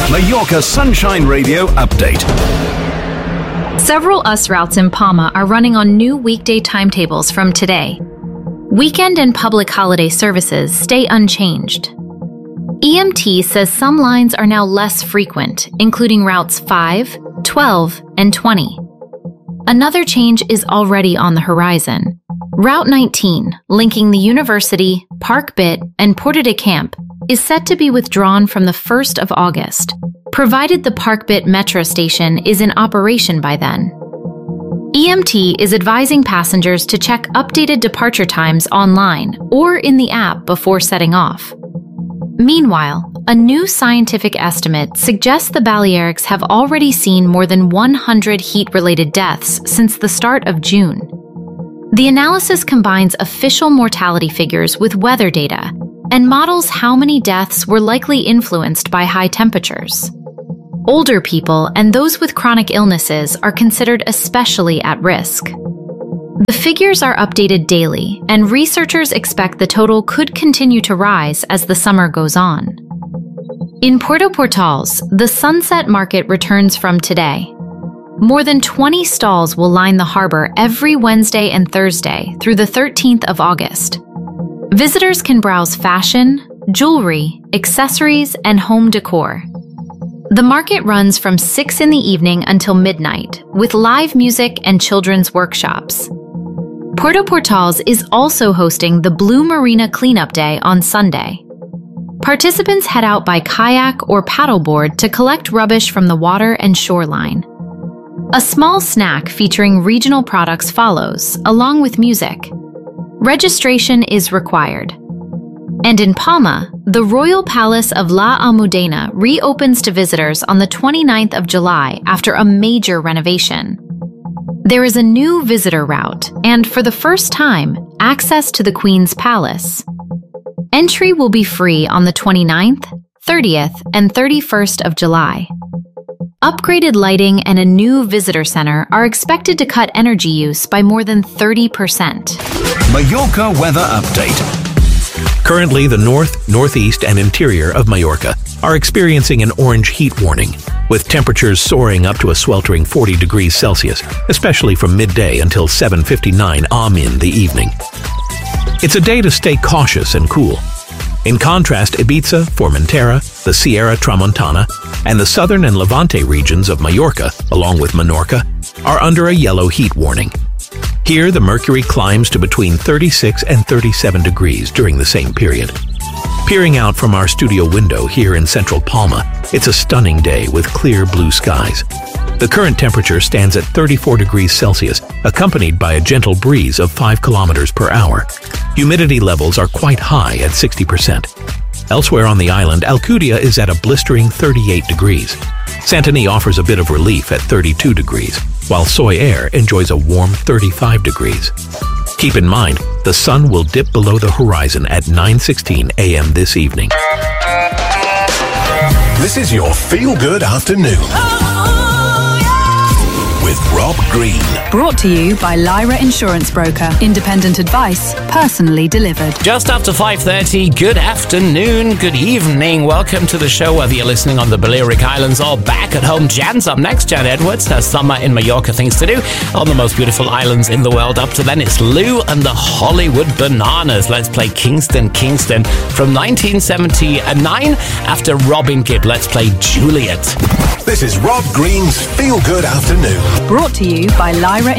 Mallorca Sunshine Radio update. Several US routes in Palma are running on new weekday timetables from today. Weekend and public holiday services stay unchanged. EMT says some lines are now less frequent, including routes 5, 12, and 20. Another change is already on the horizon. Route 19, linking the University, Park Bit, and Porta de Camp, is set to be withdrawn from the 1st of August, provided the Park Bit metro station is in operation by then. EMT is advising passengers to check updated departure times online or in the app before setting off. Meanwhile, a new scientific estimate suggests the Balearics have already seen more than 100 heat-related deaths since the start of June. The analysis combines official mortality figures with weather data and models how many deaths were likely influenced by high temperatures. Older people and those with chronic illnesses are considered especially at risk. The figures are updated daily, and researchers expect the total could continue to rise as the summer goes on. In Puerto Portals, the Sunset Market returns from today. More than 20 stalls will line the harbor every Wednesday and Thursday through the 13th of August. Visitors can browse fashion, jewelry, accessories, and home decor. The market runs from 6 in the evening until midnight, with live music and children's workshops. Puerto Portals is also hosting the Blue Marina Cleanup Day on Sunday. Participants head out by kayak or paddleboard to collect rubbish from the water and shoreline. A small snack featuring regional products follows, along with music. Registration is required. And in Palma, the Royal Palace of La Almudena reopens to visitors on the 29th of July after a major renovation. There is a new visitor route, and for the first time, access to the Queen's Palace. Entry will be free on the 29th, 30th, and 31st of July. Upgraded lighting and a new visitor center are expected to cut energy use by more than 30%. Mallorca weather update. Currently, the north, northeast, and interior of Mallorca are experiencing an orange heat warning, with temperatures soaring up to a sweltering 40 degrees Celsius, especially from midday until 7:59 am in the evening. It's a day to stay cautious and cool. In contrast, Ibiza, Formentera, the Sierra Tramontana, and the southern and Levante regions of Mallorca, along with Menorca, are under a yellow heat warning. Here, the mercury climbs to between 36 and 37 degrees during the same period. Peering out from our studio window here in central Palma, it's a stunning day with clear blue skies. The current temperature stands at 34 degrees Celsius, accompanied by a gentle breeze of 5 kilometers per hour. Humidity levels are quite high at 60%. Elsewhere on the island, Alcudia is at a blistering 38 degrees. Santany offers a bit of relief at 32 degrees, while Soy Air enjoys a warm 35 degrees. Keep in mind, the sun will dip below the horizon at 9:16 a.m. this evening. This is your feel-good afternoon. With Rob Green. Brought to you by Lyra Insurance Broker. Independent advice, personally delivered. Just after 5:30, good afternoon, good evening. Welcome to the show, whether you're listening on the Balearic Islands or back at home. Jan's up next. Jan Edwards has Summer in Mallorca things to do on the most beautiful islands in the world. Up to then, it's Lou and the Hollywood Bananas. Let's play Kingston, Kingston from 1979. After Robin Gibb, let's play Juliet. This is Rob Green's Feel Good Afternoon. Brought to you by Lyra